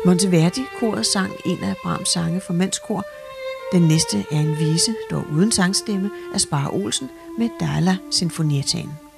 Monteverdi-koret sang en af Brahms sange for mandskor. Den næste er en vise, dog uden sangstemme, af Spar Olsen med Dejla Sinfonietaen.